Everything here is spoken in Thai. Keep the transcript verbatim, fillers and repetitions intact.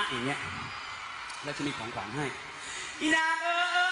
อย่างเงี้ยแล้วจะมีของขวัญให้อีนางเออ